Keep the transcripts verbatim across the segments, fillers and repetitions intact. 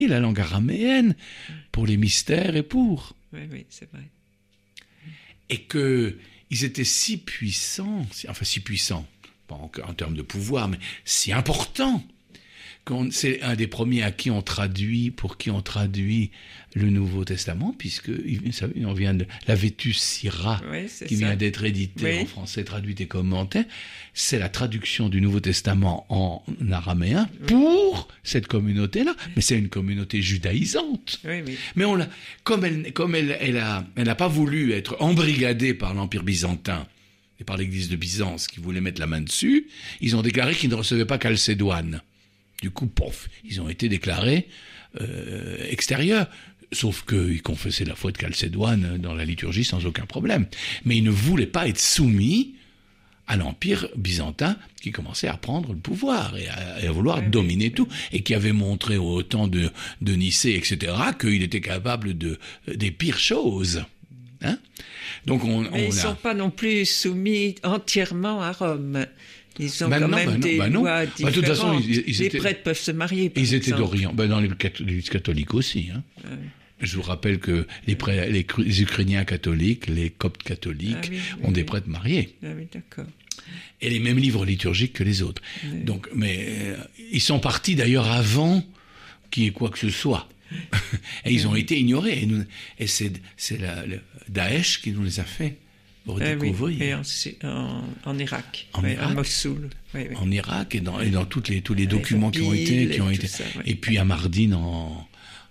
la langue araméenne pour les mystères et pour. Oui, oui, c'est vrai. Et qu'ils étaient si puissants, enfin si puissants, pas en, en termes de pouvoir, mais si importants, qu'on, c'est un des premiers à qui on traduit, pour qui on traduit le Nouveau Testament, puisque on vient de la Vetus Syra, oui, qui ça. vient d'être éditée oui. en français, traduite et commentée. C'est la traduction du Nouveau Testament en araméen oui. pour cette communauté-là. Mais c'est une communauté judaïsante. Oui, oui. Mais on l'a, comme elle, comme elle, elle a, elle n'a pas voulu être embrigadée par l'Empire byzantin et par l'Église de Byzance qui voulait mettre la main dessus, ils ont déclaré qu'ils ne recevaient pas Chalcédoine. Du coup, pof, ils ont été déclarés euh, extérieurs. Sauf qu'ils confessaient la foi de Chalcédoine dans la liturgie sans aucun problème. Mais ils ne voulaient pas être soumis à l'Empire byzantin qui commençait à prendre le pouvoir et à, et à vouloir oui, dominer oui. tout. Et qui avait montré au temps de, de Nicée, et cetera, qu'il était capable de, des pires choses. Hein? Donc on, Mais on ils ne a... sont pas non plus soumis entièrement à Rome. Ils ont ben quand non, même ben des non, ben lois non. différentes. Ben, de toute façon, ils, ils les étaient... prêtres peuvent se marier, par Ils étaient exemple. d'Orient. Ben, dans l'Église catholique aussi. Hein. Ah oui. Je vous rappelle que les, prêtres, les, les Ukrainiens catholiques, les Coptes catholiques ah oui, oui, ont oui. des prêtres mariés. Ah oui, d'accord. Et les mêmes livres liturgiques que les autres. Oui. Donc, mais euh, ils sont partis d'ailleurs avant qu'il y ait quoi que ce soit. Et ils oui. ont été ignorés. Et, nous, et c'est, c'est la, le Daesh qui nous les a fait redécouvrir. Ah oui, et en, en, en Irak, en oui, Irak, à Mossoul. Oui, oui. En Irak et dans, et dans toutes les, tous les documents qui ont été... Qui ont été ça, oui. Et puis à Mardin en...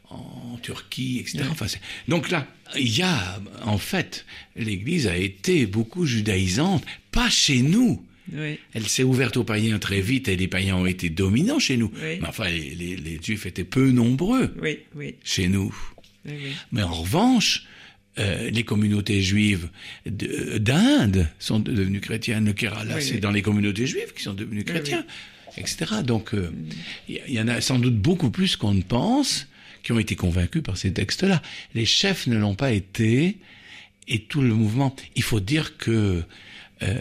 en Turquie, et cetera. Oui. Enfin, c'est... Donc là, il y a, en fait, l'Église a été beaucoup judaïsante, pas chez nous. Oui. Elle s'est ouverte aux païens très vite et les païens ont été dominants chez nous. Oui. Mais enfin, les, les, les Juifs étaient peu nombreux oui, oui. chez nous. Oui, oui. Mais en revanche, euh, les communautés juives de, d'Inde sont devenues chrétiennes. Le Kerala, oui, c'est oui. dans les communautés juives qui sont devenues chrétiens, oui, oui. et cetera. Donc, il euh, y, y en a sans doute beaucoup plus qu'on ne pense qui ont été convaincus par ces textes-là. Les chefs ne l'ont pas été, et tout le mouvement. Il faut dire que euh,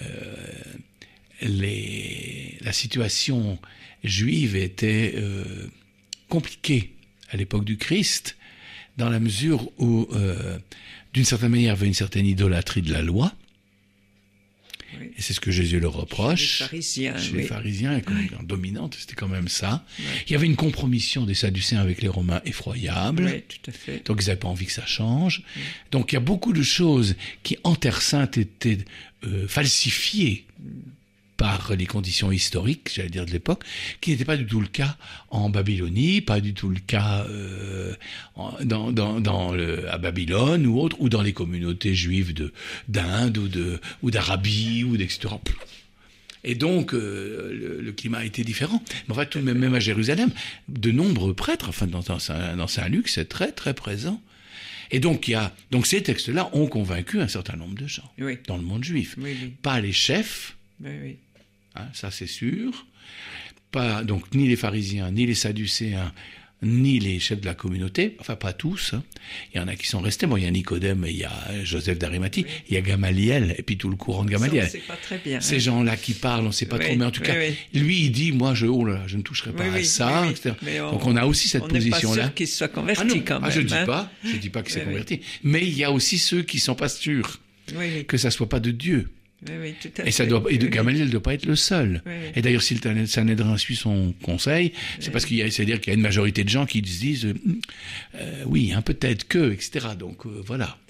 les, la situation juive était euh, compliquée à l'époque du Christ, dans la mesure où, euh, d'une certaine manière, il y avait une certaine idolâtrie de la loi. Oui. Et c'est ce que Jésus leur reproche. Chez les pharisiens. Chez oui. les pharisiens, comme oui. dominante, c'était quand même ça. Oui. Il y avait une compromission des Sadducéens avec les Romains effroyable. Oui, tout à fait. Donc ils n'avaient pas envie que ça change. Oui. Donc il y a beaucoup de choses qui, en Terre Sainte, étaient euh, falsifiées mm. par les conditions historiques, j'allais dire de l'époque, qui n'était pas du tout le cas en Babylonie, pas du tout le cas euh, en, dans, dans, dans le, à Babylone ou autre, ou dans les communautés juives de, d'Inde ou, de, ou d'Arabie, ou d'et cetera. Et donc, euh, le, le climat était différent. Mais en fait, tout de même, même à Jérusalem, de nombreux prêtres, enfin dans, dans, Saint, dans Saint-Luc, c'est très très présent. Et donc, il y a, donc ces textes-là ont convaincu un certain nombre de gens oui. dans le monde juif. Oui, oui. Pas les chefs, oui, oui. Hein, ça c'est sûr. Pas, donc ni les pharisiens, ni les sadducéens, ni les chefs de la communauté, enfin pas tous. Hein. Il y en a qui sont restés. Bon, il y a Nicodème, il y a Joseph d'Arimathie, oui. il y a Gamaliel, et puis tout le courant de Gamaliel. Ça, on sait pas très bien. Ces hein. gens-là qui parlent, on ne sait pas oui, trop, mais en tout oui, cas, oui. lui il dit, moi je, oh là, je ne toucherai pas oui, à oui, ça. oui, et cetera. On, donc on a aussi cette on position-là. On n'est pas sûr qu'il soit converti ah non, quand même. Ah, je dis hein. pas, je dis pas que c'est oui, converti, oui. mais il y a aussi ceux qui sont pas sûrs oui, oui. que ça soit pas de Dieu. Oui, oui, tout à et fait. ça doit, et de oui, Gamaliel ne doit pas être le seul. Oui, oui. Et d'ailleurs, si le Sanhédrin suit son conseil, c'est oui. parce qu'il y a, c'est-à-dire qu'il y a une majorité de gens qui se disent, euh, euh, oui, hein, peut-être que, et cetera. Donc euh, voilà.